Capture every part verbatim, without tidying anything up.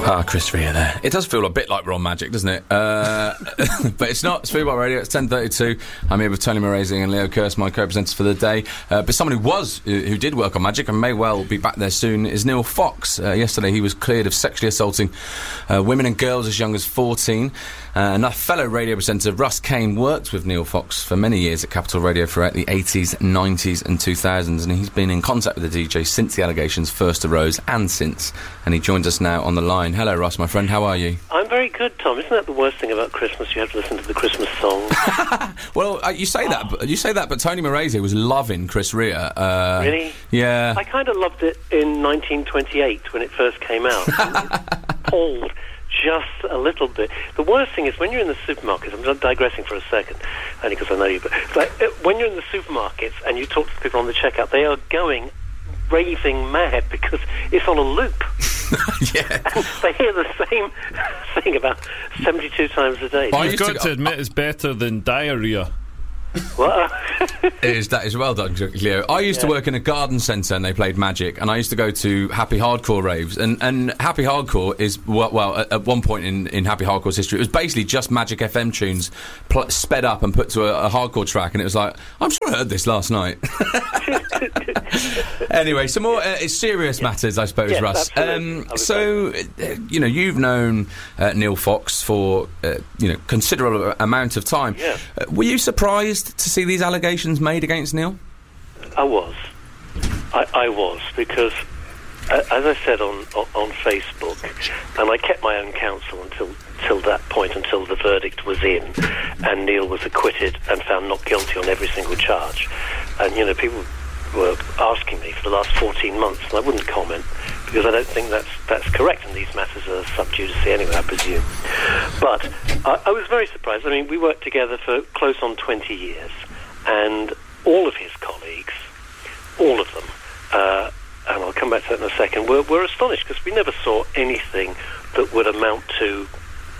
Ah, Chris Rea there. It does feel a bit like we're on Magic, doesn't it? Uh, but it's not. It's Football Radio. It's ten thirty-two. I'm here with Tony Morazing and Leo Kearse, my co-presenters for the day. Uh, but someone who was, who did work on Magic and may well be back there soon is Neil Fox. Uh, yesterday he was cleared of sexually assaulting uh, women and girls as young as fourteen. Uh, and a fellow radio presenter, Russ Kane, worked with Neil Fox for many years at Capital Radio throughout the eighties, nineties and two thousands, and he's been in contact with the D J since the allegations first arose and since. And he joins us now on the line. Hello, Russ, my friend. How are you? I'm very good, Tom. Isn't that the worst thing about Christmas? You have to listen to the Christmas songs. Well, uh, you say oh. that, but you say that, but Tony Morazing was loving Chris Rea. Uh, really? Yeah. I kind of loved it in nineteen twenty-eight when it first came out. Appalled just a little bit. The worst thing is when you're in the supermarkets, I'm digressing for a second, only because I know you, but like, when you're in the supermarkets and you talk to people on the checkout, they are going raving mad because it's on a loop. Yeah. And they hear the same thing about seventy-two times a day. You've got to, to admit it's better than diarrhea. What? It is, that is well done, Leo. I used yeah. to work in a garden centre and they played Magic, and I used to go to Happy Hardcore raves, and, and Happy Hardcore is, well, well at, at one point in, in Happy Hardcore's history, it was basically just Magic F M tunes pl- sped up and put to a, a hardcore track, and it was like, I'm sure I heard this last night. Anyway, some more uh, serious yeah. matters, I suppose, yes, Russ. Um, so, uh, you know, you've known uh, Neil Fox for, uh, you know, considerable amount of time. Yeah. Uh, were you surprised to see these allegations made against Neil? I was. I, I was, because, uh, as I said on, on on Facebook, and I kept my own counsel until till that point, until the verdict was in, and Neil was acquitted and found not guilty on every single charge. And, you know, people were asking me for the last fourteen months, and I wouldn't comment, because I don't think that's that's correct, and these matters are sub judice anyway, I presume. But I, I was very surprised. I mean, we worked together for close on twenty years, and all of his colleagues, all of them, uh, and I'll come back to that in a second, were, were astonished, because we never saw anything that would amount to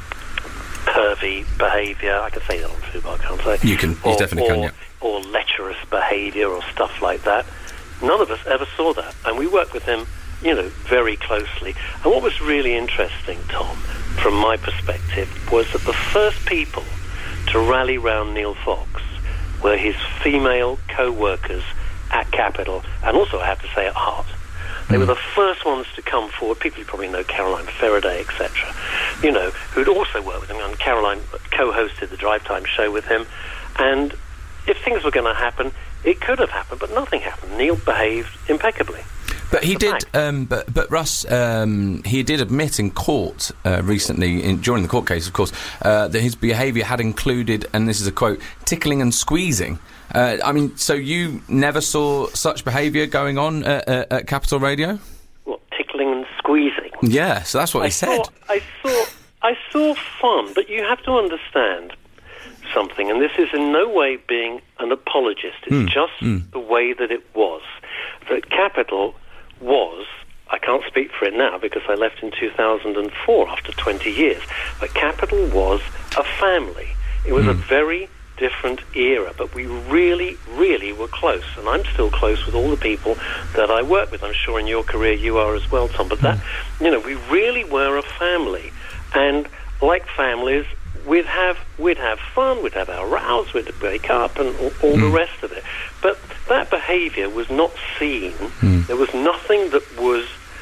pervy behaviour. I can say that on Fubar, can't I? You can, you or, definitely or, can, yeah. Or lecherous behaviour or stuff like that. None of us ever saw that, and we worked with him, you know, very closely. And what was really interesting, Tom, from my perspective, was that the first people to rally round Neil Fox were his female co-workers at Capital, and also, I have to say, at Heart. They mm. were the first ones to come forward. People you probably know, Caroline Faraday, et cetera, you know, who'd also worked with him, and Caroline co-hosted the Drive Time show with him. And if things were going to happen, it could have happened, but nothing happened. Neil behaved impeccably. But he did, um, but, but Russ, um, he did admit in court uh, recently, in, during the court case, of course, uh, that his behaviour had included, and this is a quote, tickling and squeezing. Uh, I mean, so you never saw such behaviour going on at, at, at Capital Radio? What, tickling and squeezing? Yeah, so that's what I he said. Saw, I saw, I saw fun, but you have to understand something, and this is in no way being an apologist. It's mm. just mm. the way that it was. That Capital was, I can't speak for it now because I left in two thousand four after twenty years, but Capital was a family. It was mm. a very different era, but we really, really were close, and I'm still close with all the people that I work with. I'm sure in your career you are as well, Tom, but that, you know, we really were a family, and like families, we'd have we'd have fun, we'd have our rows, we'd break up, and all, all mm. the rest of it. But that behaviour was not seen. Mm. There was nothing that was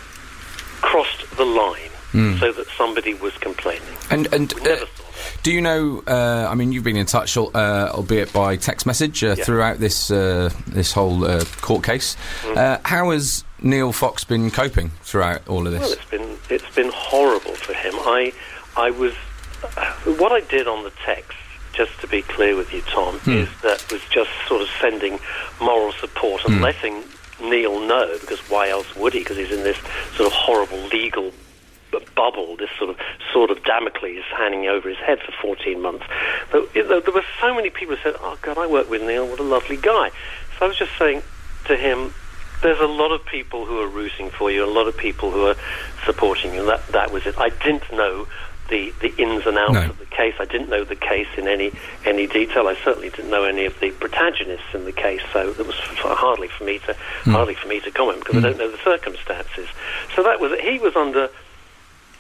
crossed the line mm. so that somebody was complaining. And and uh, do you know? Uh, I mean, you've been in touch, uh, albeit by text message, uh, yeah. throughout this uh, this whole uh, court case. Mm. Uh, how has Neil Fox been coping throughout all of this? Well, it's been it's been horrible for him. I I was. What I did on the text, just to be clear with you, Tom, mm. is that was just sort of sending moral support and mm. letting Neil know, because why else would he? Because he's in this sort of horrible legal b- bubble, this sort of sword of Damocles hanging over his head for fourteen months. But you know, there were so many people who said, "Oh God, I work with Neil. What a lovely guy." So I was just saying to him, there's a lot of people who are rooting for you, a lot of people who are supporting you. That that was it. I didn't know the, the ins and outs no. of the case. I didn't know the case in any any detail. I certainly didn't know any of the protagonists in the case, so it was f- hardly for me to mm. hardly for me to comment, because mm. I don't know the circumstances. So that was it. He was under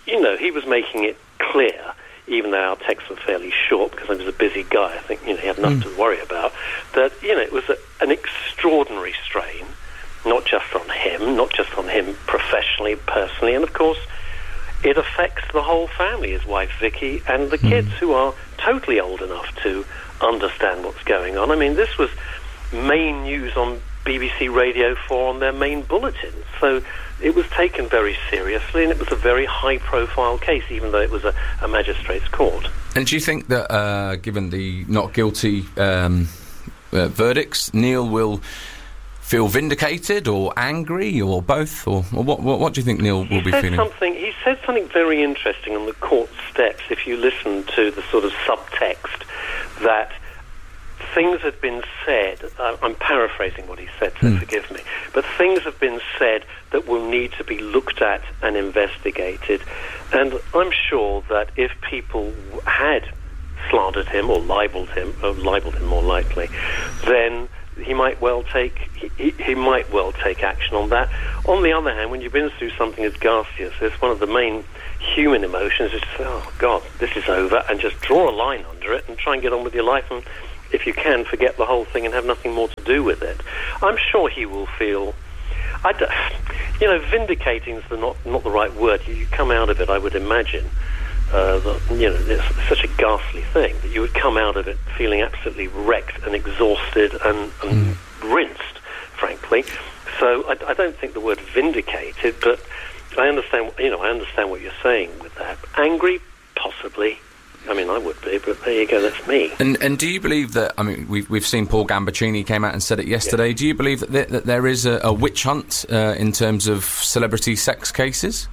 you know, he was making it clear, even though our texts were fairly short, because I was a busy guy, I think, you know, he had enough mm. to worry about, that, you know, it was a, an extraordinary strain, not just on him, not just on him professionally, personally, and of course, it affects the whole family, his wife Vicky, and the mm. kids who are totally old enough to understand what's going on. I mean, this was main news on B B C Radio four on their main bulletins, so it was taken very seriously, and it was a very high-profile case, even though it was a, a magistrate's court. And do you think that, uh, given the not guilty um, uh, verdicts, Neil will feel vindicated or angry or both, or, or what, what? What do you think Neil will he be said feeling? Something, he said something very interesting on the court steps. If you listen to the sort of subtext, that things had been said, uh, I'm paraphrasing what he said, so mm. forgive me, but things have been said that will need to be looked at and investigated. And I'm sure that if people had slandered him or libelled him, or libelled him more likely, then he might well take he, he might well take action on that. On the other hand, when you've been through something as ghastly as this, one of the main human emotions is to say, oh God, this is over, and just draw a line under it and try and get on with your life, and if you can, forget the whole thing and have nothing more to do with it. I'm sure he will feel, I d- you know, vindicating is the not not the right word. You, you come out of it, I would imagine, uh, that, you know, it's such a ghastly thing, that you would come out of it feeling absolutely wrecked and exhausted and, and mm. rinsed, frankly. So I, I don't think the word vindicated, but I understand, you know, I understand what you're saying with that. Angry, possibly. I mean, I would be, but there you go, that's me. And and do you believe that, I mean, we've, we've seen Paul Gambaccini came out and said it yesterday, yeah. Do you believe that there, that there is a, a witch hunt uh, in terms of celebrity sex cases?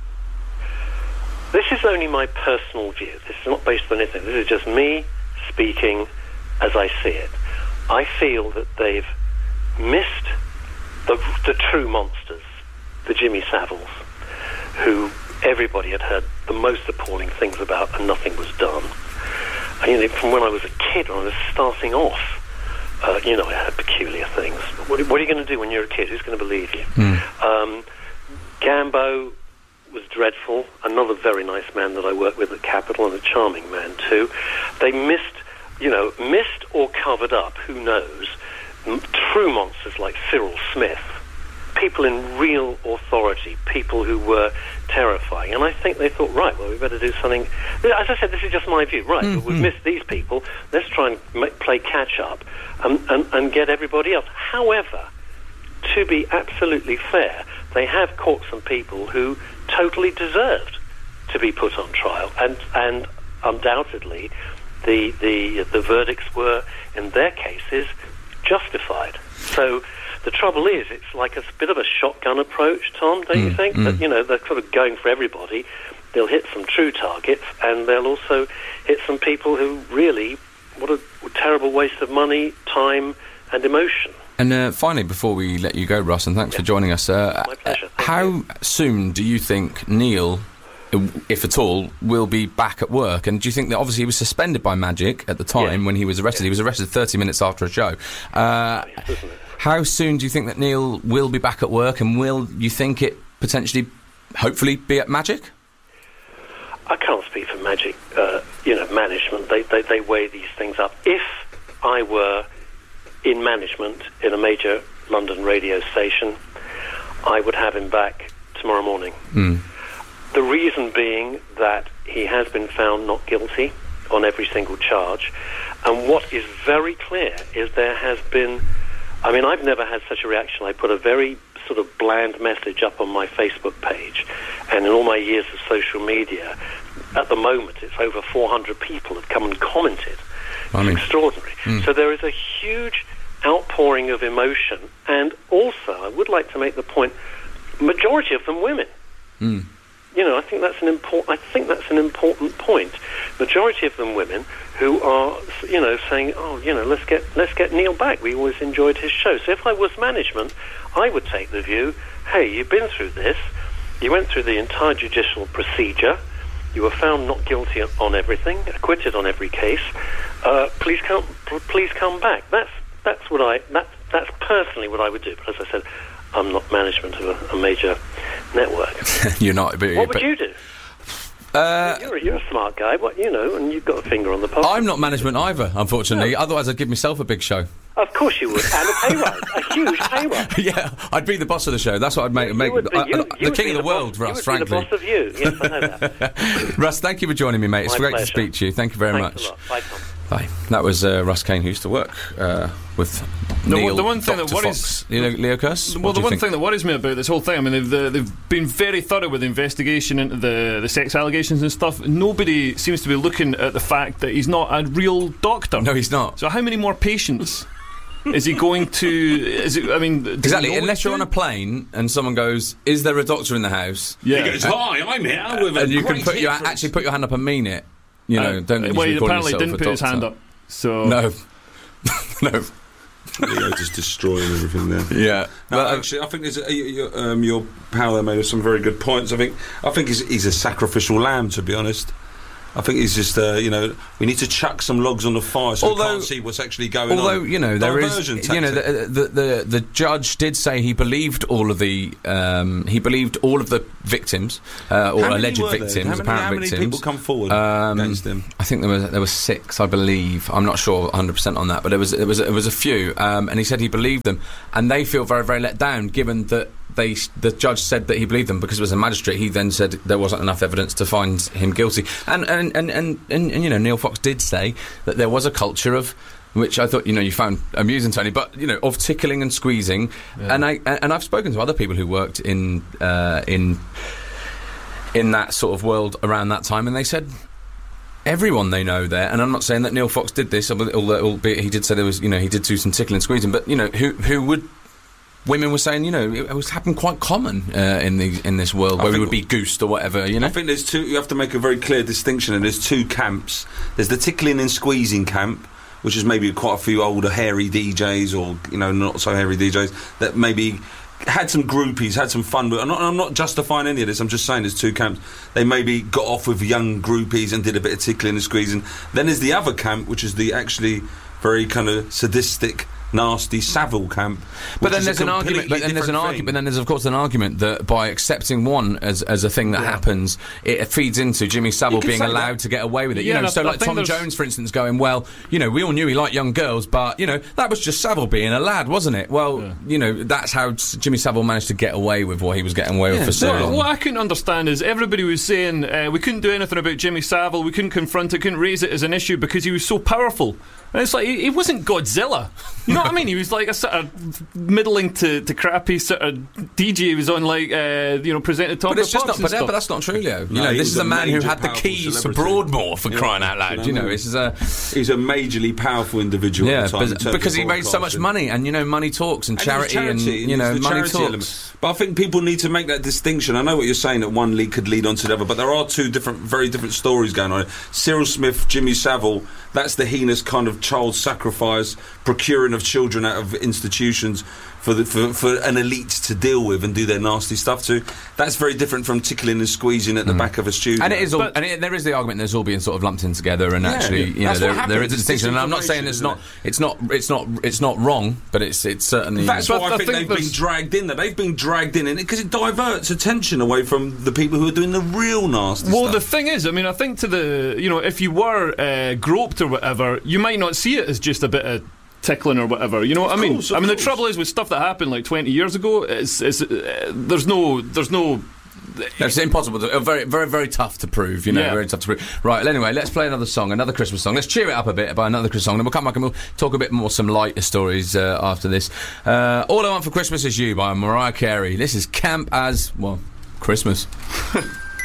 This is only my personal view. This is not based on anything. This is just me speaking as I see it. I feel that they've missed the, the true monsters, the Jimmy Saviles, who everybody had heard the most appalling things about, and nothing was done. And, you know, from when I was a kid, when I was starting off, uh, you know, I heard peculiar things. What, what are you going to do when you're a kid? Who's going to believe you? Mm. Um, Gambo was dreadful. Another very nice man that I worked with at Capitol, and a charming man too. They missed, you know, missed or covered up, who knows, m- true monsters like Cyril Smith. People in real authority, people who were terrifying. And I think they thought, right, well, we better do something. As I said, this is just my view. Right, mm-hmm. we've missed these people. Let's try and make, play catch-up and, and, and get everybody else. However, to be absolutely fair, they have caught some people who totally deserved to be put on trial. And, and undoubtedly, the, the, the verdicts were, in their cases, justified. So the trouble is, it's like a bit of a shotgun approach, Tom, don't mm, you think? Mm. That, you know, they're sort of going for everybody. They'll hit some true targets, and they'll also hit some people who really, what a terrible waste of money, time, and emotion. And uh, finally, before we let you go, Ross, and thanks yeah. for joining us, uh, My pleasure. Uh, how you. soon do you think Neil, if at all, will be back at work? And do you think that, obviously, he was suspended by Magic at the time yeah. when he was arrested? Yeah. He was arrested thirty minutes after a show. Uh, nice, isn't it? How soon do you think that Neil will be back at work, and will you think it potentially, hopefully, be at Magic? I can't speak for Magic, uh, you know, management. They, they they weigh these things up. If I were in management in a major London radio station, I would have him back tomorrow morning. Mm. The reason being that he has been found not guilty on every single charge, and what is very clear is there has been, I mean, I've never had such a reaction. I put a very sort of bland message up on my Facebook page, and in all my years of social media, at the moment, it's over four hundred people have come and commented. It's I mean, extraordinary. Mm. So there is a huge outpouring of emotion, and also, I would like to make the point, majority of them women. Mm. You know, I think that's an important. I think that's an important point. Majority of them women who are, you know, saying, "Oh, you know, let's get let's get Neil back. We always enjoyed his show." So if I was management, I would take the view: "Hey, you've been through this. You went through the entire judicial procedure. You were found not guilty on everything, acquitted on every case. Uh, please come, please come back." That's that's what I that that's personally what I would do. But as I said, I'm not management of a, a major network. You're not. But, what would but you do? Uh, you're, you're a smart guy, what you know, and you've got a finger on the pulse. I'm not management either, unfortunately. No. Otherwise, I'd give myself a big show. Of course you would, and a pay rise, a huge pay rise. Yeah, I'd be the boss of the show. That's what I'd make. You make would be, I, you, I, you the king of the, the world, boss, Russ. you Frankly, would be the boss of you. Yes, I know that. Russ, thank you for joining me, mate. It's My great pleasure. to speak to you. Thank you very Thanks much. a lot. Bye, Tom. Bye. That was uh, Russ Kane, who used to work uh, with The Neil, one- the one thing that Doctor worries- Fox. Leo, Leo Kearse? Well, What the do you one think? thing that worries me about this whole thing, I mean, they've, uh, they've been very thorough with the investigation into the, the sex allegations and stuff. Nobody seems to be looking at the fact that he's not a real doctor. No, he's not. So how many more patients is he going to... Is it, I mean... does he Exactly, know what unless he's you're on a doing? plane and someone goes, "Is there a doctor in the house?" Yeah. He goes, "Hi, I'm here with a and you can great put your, hit from-" actually put your hand up and mean it. You know, Uh, don't think well, you he should call apparently yourself didn't a put his doctor. hand up. So... No. No. Leo just destroying everything there. Yeah. No, But, uh, actually, I think there's a, your, um, your pal there made some very good points. I think I think he's, he's a sacrificial lamb, to be honest. I think he's just, uh, you know, we need to chuck some logs on the fire so Although- we can't see what's actually going on. Although, you know, there is, Diversion you know, tactic. the, the the the judge did say he believed all of the um, he believed all of the victims uh, or How many alleged were there? victims, How many, apparent how many victims. people come forward Um, against him? I think there was there were six, I believe. I'm not sure one hundred percent on that, but there was it was it was a few, um, and he said he believed them, and they feel very very let down, given that they the judge said that he believed them because it was a magistrate. He then said there wasn't enough evidence to find him guilty, and and and and, and, and you know, Neil Fox did say that there was a culture of, which I thought, you know, you found amusing, Tony, but, you know, of tickling and squeezing. Yeah. And I and I've spoken to other people who worked in uh, in in that sort of world around that time, and they said everyone they know there, and I'm not saying that Neil Fox did this, although albeit he did say there was, you know, he did do some tickling and squeezing, but, you know, who who would... Women were saying, you know, it, it was happened quite common uh, in the in this world I where we think- would be goosed or whatever, you know. I think there's two. You have to make a very clear distinction, and there's two camps. There's the tickling and squeezing camp, which is maybe quite a few older hairy D Js, or, you know, not so hairy D Js that maybe had some groupies, had some fun. But I'm not, I'm not justifying any of this. I'm just saying there's two camps. They maybe got off with young groupies and did a bit of tickling and squeezing. Then there's the other camp, which is the actually very kind of sadistic, nasty Savile camp. But which then is a there's an argument. completely But then there's an different argument. thing. But then there's of course an argument that by accepting one as as a thing that Yeah. happens, it feeds into Jimmy Savile could being say allowed that. to get away with it. Yeah, you and know, I- so I like think Tom there's- Jones, for instance, going, well, you know, we all knew he liked young girls, but you know that was just Savile being a lad, wasn't it? Well, Yeah. you know, that's how S- Jimmy Savile managed to get away with what he was getting away with for so No, long. what I couldn't understand is everybody was saying uh, we couldn't do anything about Jimmy Savile, we couldn't confront it, couldn't raise it as an issue because he was so powerful. And it's like, he, he wasn't Godzilla. You know what I mean? He was like a sort of middling to, to crappy sort of D J. He was on, like, uh, you know, presented Top But of it's just Pops not. and But, yeah, stuff. but that's not true, Leo. You No, know, he this was is a a man who major, had the powerful keys celebrity. to Broadmoor, for Yeah. crying out loud. No, You know, no. this is a. He's a majorly powerful individual Yeah, at the time, but- in terms because of he made so much broadcasting. money, and you know, money talks, and, And charity, it's and charity, you know, it's the money charity talks. element. But I think people need to make that distinction. I know what you're saying, that one lead could lead on to the other, but there are two different, very different stories going on. Cyril Smith, Jimmy Savile, that's the heinous kind of child sacrifice, procuring of children out of institutions for, the, for for an elite to deal with and do their nasty stuff to. That's very different from tickling and squeezing at the back of a studio. And it is all, But- and it, there is the argument there's all being sort of lumped in together, and Yeah, actually, you know, that's what there, there happens. is a It's distinction. And I'm not saying it's disinformation, not, it's not, it's not, it's not wrong, but it's it's certainly. That's But why I I think, think they've been there's- dragged in there. They've been dragged in because it diverts attention away from the people who are doing the real nasty Well, the stuff. thing is, I mean, I think to the, you know, if you were uh, groped or whatever, you might not see it as just a bit of tickling or whatever. You know what Of I mean? course, of I mean, the course. trouble is with stuff that happened like twenty years ago. It's, it's uh, there's no, there's no. It's impossible to, uh, very, very, very tough to prove, you know, Yeah. very tough to prove. Right, anyway, let's play another song, another Christmas song. Let's cheer it up a bit by another Christmas song, then we'll come back and we'll talk a bit more, some lighter stories uh, after this. Uh, All I Want for Christmas Is You by Mariah Carey. This is camp as, well, Christmas.